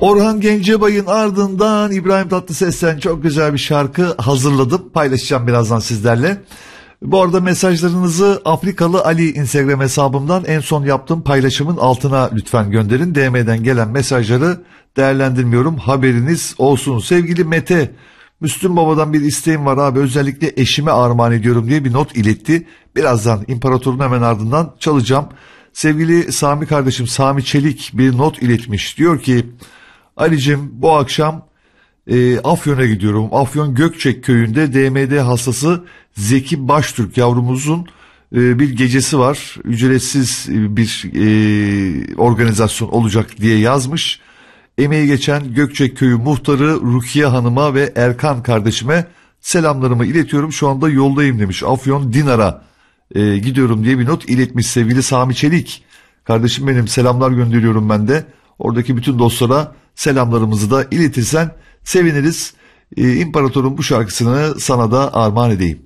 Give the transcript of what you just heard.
Orhan Gencebay'ın ardından İbrahim Tatlıses'ten çok güzel bir şarkı hazırladım. Paylaşacağım birazdan sizlerle. Bu arada mesajlarınızı Afrikalı Ali Instagram hesabımdan en son yaptığım paylaşımın altına lütfen gönderin. DM'den gelen mesajları değerlendirmiyorum, haberiniz olsun. Sevgili Mete, Müslüm Baba'dan bir isteğim var abi, özellikle eşime armağan ediyorum diye bir not iletti. Birazdan İmparator'un hemen ardından çalacağım. Sevgili Sami kardeşim, Sami Çelik bir not iletmiş. Diyor ki, Ali'cim bu akşam Afyon'a gidiyorum. Afyon Gökçek köyünde DMD hastası Zeki Baştürk yavrumuzun bir gecesi var. Ücretsiz bir organizasyon olacak diye yazmış. Emeği geçen Gökçek Köyü muhtarı Rukiye Hanım'a ve Erkan kardeşime selamlarımı iletiyorum. Şu anda yoldayım demiş. Afyon Dinar'a gidiyorum diye bir not iletmiş sevgili Sami Çelik. Kardeşim benim, selamlar gönderiyorum ben de. Oradaki bütün dostlara selamlarımızı da iletirsen seviniriz. İmparatorun bu şarkısını sana da armağan edeyim.